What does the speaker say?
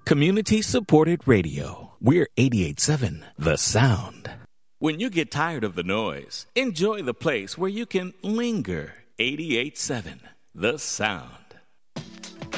Community-supported radio. We're 88.7 The Sound. When you get tired of the noise, enjoy the place where you can linger. 88.7 The Sound.